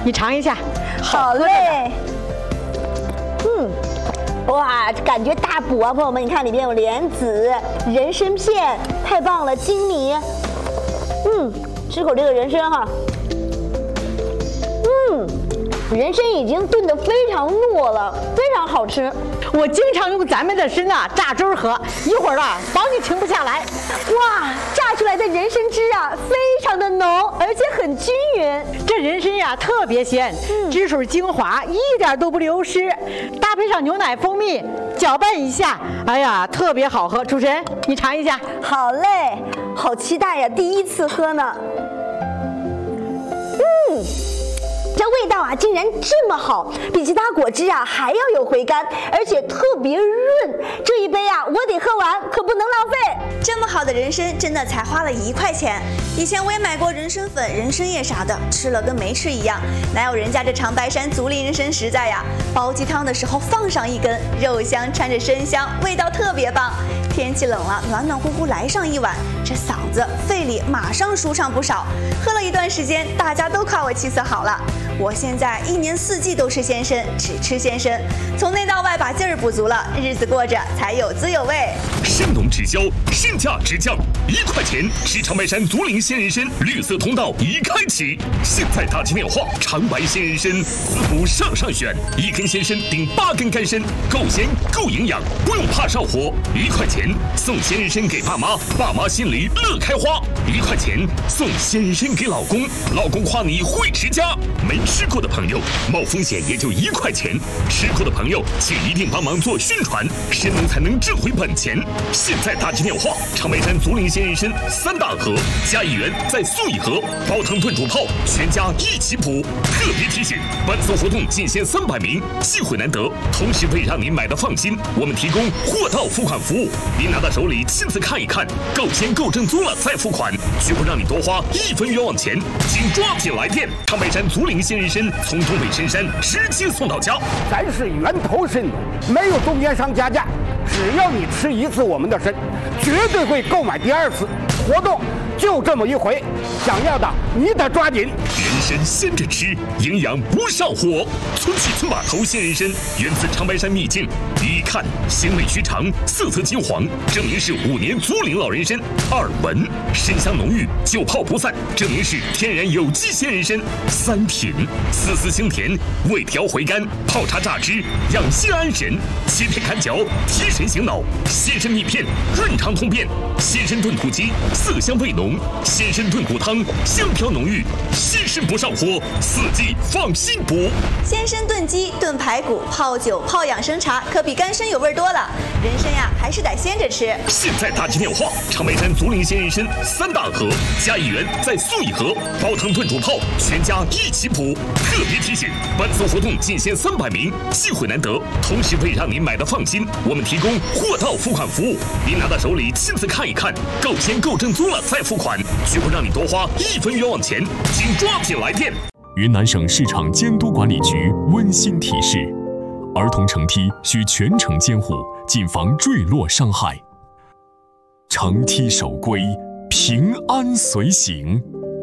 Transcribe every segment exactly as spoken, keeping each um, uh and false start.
你尝一下。 好嘞。嗯，哇，感觉大补啊，朋友们，你看里面有莲子、人参片，太棒了，粳米。嗯，吃口这个人参哈。嗯，人参已经炖得非常糯了，非常好吃。 我经常用咱们的参啊榨汁喝，一会儿啊保你停不下来。 哇，榨出来的人参汁啊，非常的浓，而且很均匀。 这人参呀特别鲜，嗯、汁水精华，一点都不流失。搭配上牛奶、蜂蜜，搅拌一下，哎呀，特别好喝。主持人，你尝一下。 好嘞，好期待呀，第一次喝呢。嗯。这味道啊，竟然这么好，比其他果汁啊还要有回甘，而且特别润。这一杯啊，我得喝完，可不能浪费。 这么好的人参，真的才花了一块钱。以前我也买过人参粉、人参叶啥的，吃了跟没吃一样，哪有人家这长白山竹林人参实在呀？煲鸡汤的时候放上一根，肉香掺着参香，味道特别棒。天气冷了，暖暖乎乎来上一碗，这嗓子、肺里马上舒畅不少。喝了一段时间，大家都夸我气色好了。我现在一年四季都吃鲜参，只吃鲜参，从内到外把劲儿补足了，日子过着才有滋有味。 神农直销，身价直降，一块钱吃长白山竹林鲜人参，绿色通道已开启。现在打起电话，长白鲜人参，滋补上上选，一根鲜参顶八根干参，够鲜够营养，不用怕烧火。一块钱送鲜人参给爸妈，爸妈心里乐开花。一块钱送鲜人参给老公，老公夸你会持家。没吃过的朋友，冒风险也就一块钱；吃过的朋友，请一定帮忙做宣传，神农才能挣回本钱。现在打起电话，长白山竹林鲜人参三大盒加一元再送一盒，煲汤炖煮泡全家一起补。特别提醒，本次活动仅限三百名，机会难得，同时为让您买的放心，我们提供货到付款服务。您拿到手里亲自看一看，够鲜够正宗了再付款，绝不让你多花一分冤枉钱。请抓紧来电，长白山竹林鲜人参从东北深山直接送到家。 咱是源头参，没有中间商加价，只要你吃一次我们的参，绝对会购买第二次。活动就这么一回，想要的你得抓紧。 人参鲜着吃，营养不上火。村西村码头鲜人参源自长白山秘境，一看鲜味须长，色泽金黄，证明是五年竹林老人参。二闻参香浓郁，久泡不散，证明是天然有机鲜人参。三品丝丝腥甜，味调回甘，泡茶榨汁养心安神，切片砍嚼提神醒脑。鲜参蜜片润肠通便，鲜参炖土鸡色香味浓，鲜参炖骨汤香飘浓郁，鲜参不上火，四季放心补。 鲜参炖鸡、炖排骨、泡酒、泡养生茶，可比干参有味多了。人参呀，还是得鲜着吃。 现在打起电话，长白山竹林鲜人参三大盒加一元再送一盒，煲汤炖煮泡全家一起补。特别提醒，本次活动仅限三百名，机会难得，同时为让您买的放心，我们提供货到付款服务。您拿到手里亲自看一看，够鲜够正宗了再付款，绝不让你多花一分冤枉钱。请抓紧来电。 云南省市场监督管理局温馨提示：儿童乘梯需全程监护，谨防坠落伤害。乘梯守规，平安随行。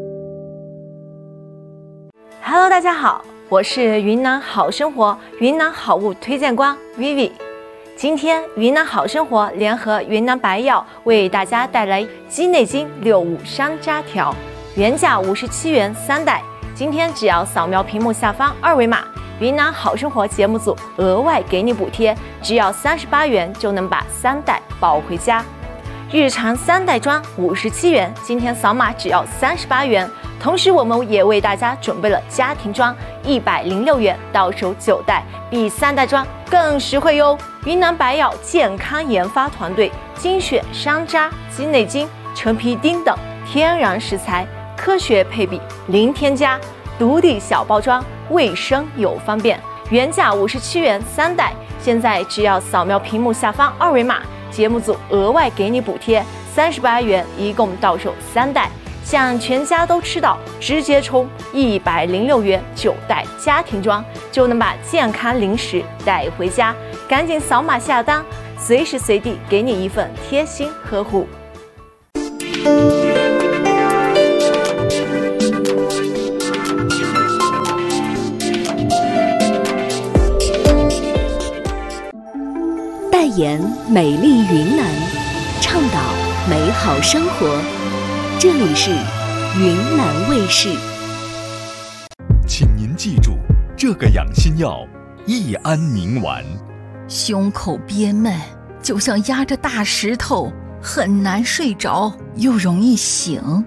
Hello， 大家好，我是云南好生活云南好物推荐官 Vivi。今天云南好生活联合云南白药为大家带来鸡内金六五山楂条，原价五十七元三袋，今天只要扫描屏幕下方二维码，云南好生活节目组额外给你补贴，只要三十八元就能把三袋抱回家。日常三袋装五十七元，今天扫码只要三十八元。同时，我们也为大家准备了家庭装一百零六元，到手九袋，比三袋装更实惠哟。云南白药健康研发团队精选山楂、鸡内金、陈皮丁等天然食材，科学配比，零添加，独立小包装，卫生又方便。原价五十七元三袋，现在只要扫描屏幕下方二维码，节目组额外给你补贴三十八元，一共到手三袋。想全家都吃到，直接冲一百零六元九袋家庭装，就能把健康零食带回家。赶紧扫码下单，随时随地给你一份贴心呵护。 言美丽云南，倡导美好生活。这里是云南卫视。 请您记住，这个养心药益安宁丸。 胸口憋闷，就像压着大石头，很难睡着，又容易醒。